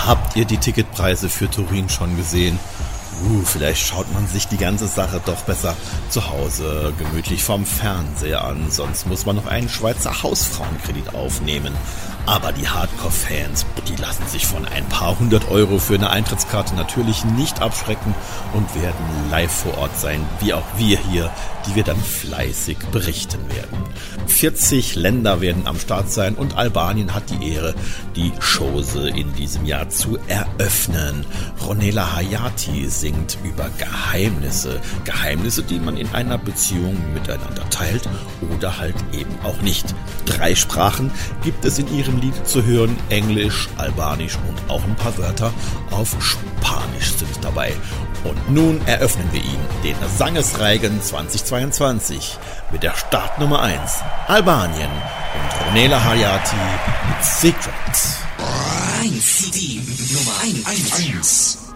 Habt ihr die Ticketpreise für Turin schon gesehen? Vielleicht schaut man sich die ganze Sache doch besser zu Hause gemütlich vom Fernseher an, sonst muss man noch einen Schweizer Hausfrauenkredit aufnehmen. Aber die Hardcore-Fans, die lassen sich von ein paar 100 Euro für eine Eintrittskarte natürlich nicht abschrecken und werden live vor Ort sein, wie auch wir hier, die wir dann fleißig berichten werden. 40 Länder werden am Start sein und Albanien hat die Ehre, die Chose in diesem Jahr zu eröffnen. Ronela Hayati singt über Geheimnisse, die man in einer Beziehung miteinander teilt oder halt eben auch nicht. 3 Sprachen gibt es in ihrem Lied zu hören, Englisch, Albanisch und auch ein paar Wörter auf Spanisch sind dabei. Und nun eröffnen wir ihn, den Sangesreigen 2022, mit der Startnummer 1, Albanien und Ronela Hayati mit Secret. CD Nummer 1.